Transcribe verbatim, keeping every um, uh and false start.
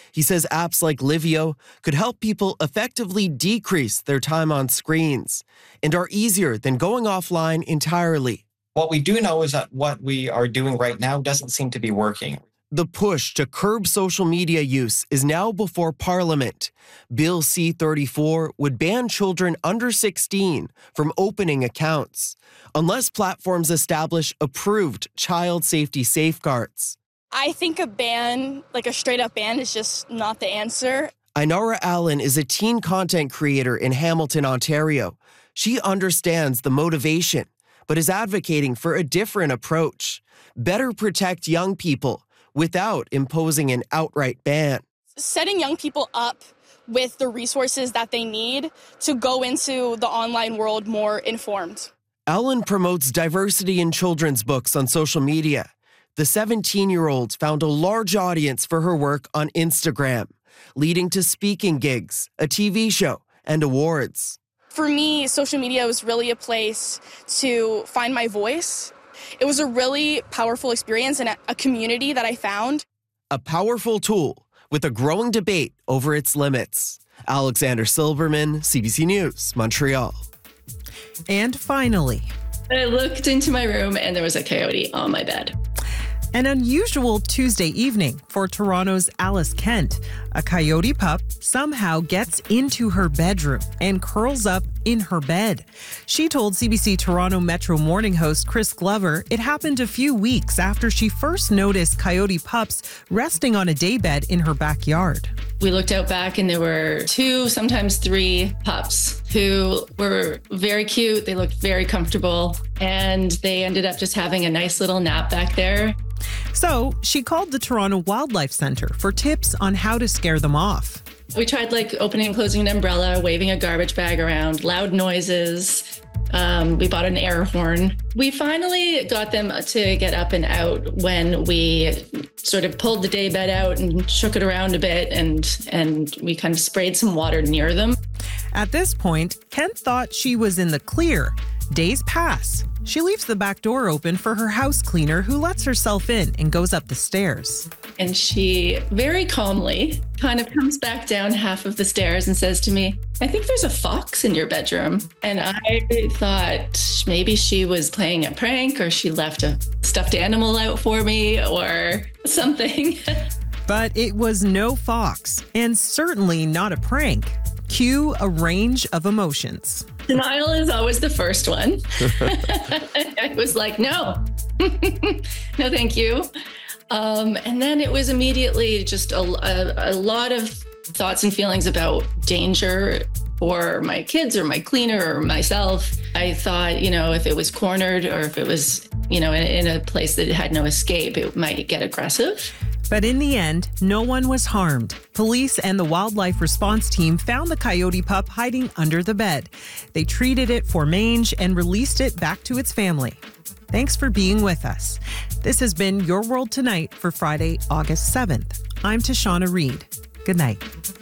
He says apps like Livio could help people effectively decrease their time on screens and are easier than going offline entirely. What we do know is that what we are doing right now doesn't seem to be working. The push to curb social media use is now before Parliament. Bill C thirty-four would ban children under sixteen from opening accounts unless platforms establish approved child safety safeguards. I think a ban, like a straight up ban, is just not the answer. Inara Allen is a teen content creator in Hamilton, Ontario. She understands the motivation, but is advocating for a different approach. Better protect young people without imposing an outright ban. Setting young people up with the resources that they need to go into the online world more informed. Allen promotes diversity in children's books on social media. The seventeen-year-old found a large audience for her work on Instagram, leading to speaking gigs, a T V show, and awards. For me, social media was really a place to find my voice. It was a really powerful experience and a community that I found. A powerful tool with a growing debate over its limits. Alexander Silberman, C B C News, Montreal. And finally, I looked into my room and there was a coyote on my bed. An unusual Tuesday evening for Toronto's Alice Kent. A coyote pup somehow gets into her bedroom and curls up in her bed. She told C B C Toronto Metro morning host Chris Glover it happened a few weeks after she first noticed coyote pups resting on a daybed in her backyard. We looked out back and there were two, sometimes three pups who were very cute. They looked very comfortable and they ended up just having a nice little nap back there. So she called the Toronto Wildlife Centre for tips on how to scare them off. We tried like opening and closing an umbrella, waving a garbage bag around, loud noises. Um, we bought an air horn. We finally got them to get up and out when we sort of pulled the daybed out and shook it around a bit, and and we kind of sprayed some water near them. At this point, Kent thought she was in the clear. Days pass. She leaves the back door open for her house cleaner, who lets herself in and goes up the stairs. And she very calmly kind of comes back down half of the stairs and says to me, "I think there's a fox in your bedroom." And I thought maybe she was playing a prank or she left a stuffed animal out for me or something. But it was no fox, and certainly not a prank. Cue a range of emotions. Denial is always the first one. I was like, no, no, thank you. Um, and then it was immediately just a, a, a lot of thoughts and feelings about danger for my kids or my cleaner or myself. I thought, you know, if it was cornered or if it was, you know, in, in a place that had no escape, it might get aggressive. But in the end, no one was harmed. Police and the wildlife response team found the coyote pup hiding under the bed. They treated it for mange and released it back to its family. Thanks for being with us. This has been Your World Tonight for Friday, August seventh. I'm Tashana Reed. Good night.